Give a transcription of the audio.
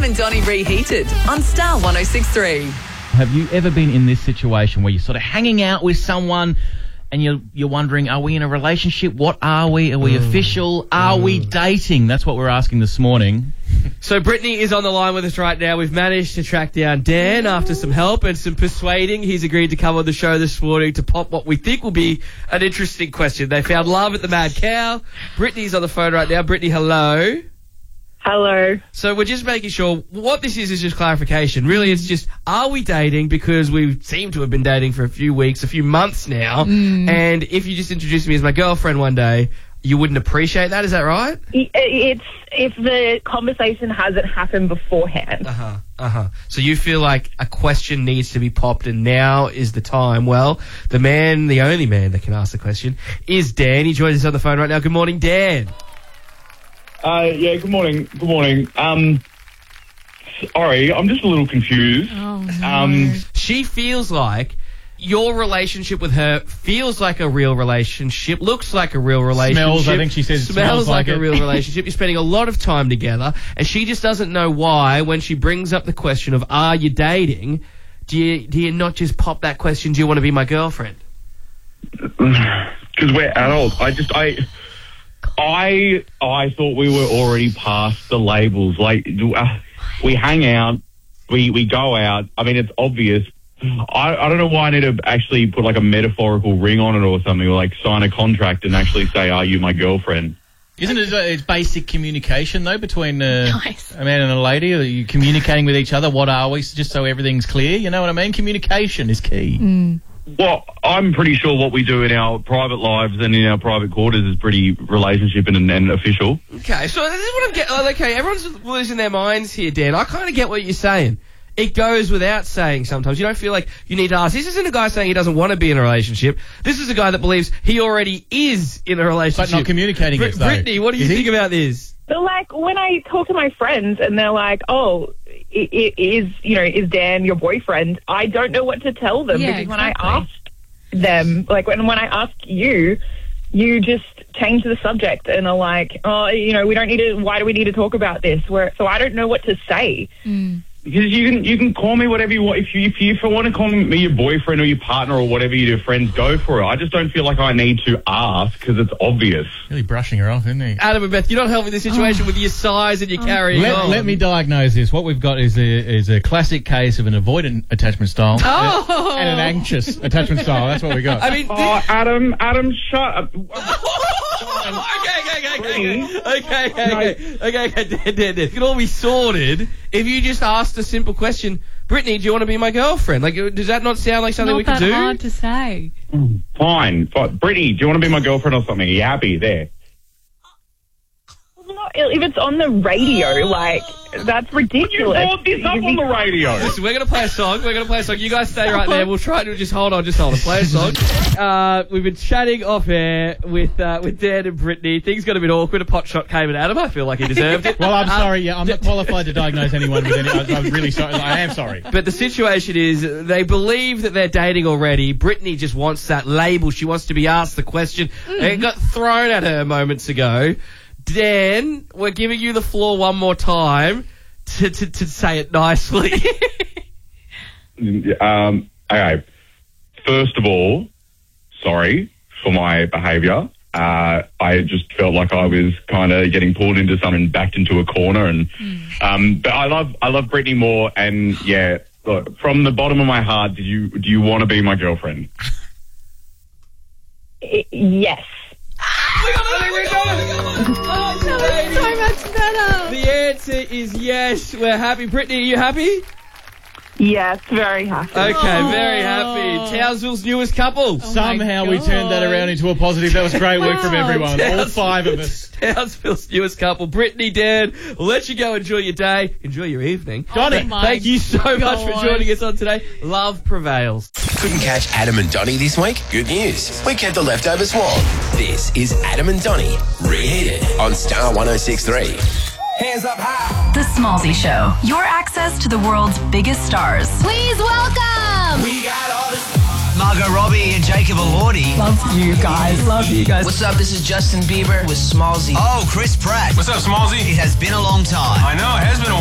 Adam and Donnie Reheated on Star 106.3. Have you ever been in this situation where you're sort of hanging out with someone and you're wondering, are we in a relationship? What are we? Are we official? Are we dating? That's what we're asking this morning. So Brittany is on the line with us right now. We've managed to track down Dan after some help and some persuading. He's agreed to come on the show this morning to pop what we think will be an interesting question. They found love at the Mad Cow. Brittany's on the phone right now. Brittany, hello. Hello. So we're just making sure what this is just clarification. Really, it's just, are we dating? Because we seem to have been dating for a few weeks, a few months now. And if you just introduced me as my girlfriend one day, you wouldn't appreciate that. Is that right? It's if the conversation hasn't happened beforehand. So you feel like a question needs to be popped and now is the time. Well, the only man that can ask the question is Dan. He joins us on the phone right now. Good morning, Dan. Yeah, good morning. Good morning. Sorry, I'm just a little confused. Oh, no. She feels like your relationship with her feels like a real relationship, looks like a real relationship. Smells, I think she says. Smells like a real relationship. You're spending a lot of time together, and she just doesn't know why, when she brings up the question of, are you dating, do you not just pop that question, do you want to be my girlfriend? Because we're adults. I thought we were already past the labels. Like, we hang out, we go out. I mean, it's obvious. I don't know why I need to actually put like a metaphorical ring on it or something, or like sign a contract and actually say, are you my girlfriend? Isn't it it's basic communication, though, between a man and a lady? Are you communicating with each other? What are we? Just so everything's clear, you know what I mean? Communication is key. Well, I'm pretty sure what we do in our private lives and in our private quarters is pretty relationship and official. Okay, so this is what I'm getting. Okay, everyone's losing their minds here, Dan. I kind of get what you're saying. It goes without saying sometimes. You don't feel like you need to ask. This isn't a guy saying he doesn't want to be in a relationship. This is a guy that believes he already is in a relationship. But not communicating it, though. Brittany, what do you think about this? So, like, when I talk to my friends and they're like, oh, is Dan your boyfriend? I don't know what to tell them because when I ask them, like when I ask you, you just change the subject and are like, oh, we don't need to, why do we need to talk about this? So I don't know what to say. Because you can call me whatever you want. If you want to call me your boyfriend or your partner or whatever your friends, go for it. I just don't feel like I need to ask because it's obvious. Really brushing her off, isn't he? Adam and Beth, you're not helping the situation with your size and your carrying on. Let me diagnose this. What we've got is a classic case of an avoidant attachment style and an anxious attachment style. That's what we got. I mean, Adam, shut up. Okay. It can all be sorted if you just asked a simple question. Brittany, do you want to be my girlfriend? Like, does that not sound like something we could do? Not that hard to say. Fine. Brittany, do you want to be my girlfriend or something? Are you happy there? If it's on the radio, like, that's ridiculous. You brought this up on the radio. Listen, we're going to play a song. You guys stay right there. We'll try to just hold on. Play a song. We've been chatting off air with Dan and Brittany. Things got a bit awkward. A pot shot came at Adam. I feel like he deserved it. Well, I'm sorry. Yeah, I'm not qualified to diagnose anyone with any. I'm really sorry. I am sorry. But the situation is they believe that they're dating already. Brittany just wants that label. She wants to be asked the question. It got thrown at her moments ago. Dan, we're giving you the floor one more time to say it nicely. Okay. First of all, sorry for my behaviour. I just felt like I was kind of getting pulled into something, backed into a corner, and but I love Brittany more. And yeah, look, from the bottom of my heart, do you want to be my girlfriend? Yes. So much better. The answer is yes. We're happy. Brittany, are you happy? Yes, very happy. Okay, very happy. Townsville's newest couple. Somehow we turned that around into a positive. That was great work from everyone. All five of us. Townsville's newest couple. Brittany, Dan, we'll let you go enjoy your day. Enjoy your evening. Donnie, thank you so much for joining us on today. Love prevails. Couldn't catch Adam and Donnie this week? Good news. We kept the leftovers warm. This is Adam and Donnie Reheated on Star 106.3. Hands up high. The Smallzy Show. Your access to the world's biggest stars. Please welcome. We got all this. Margot Robbie and Jacob Elordi. Love you guys. What's up? This is Justin Bieber with Smallzy. Oh, Chris Pratt. What's up, Smallzy? It has been a long time. I know, it has been a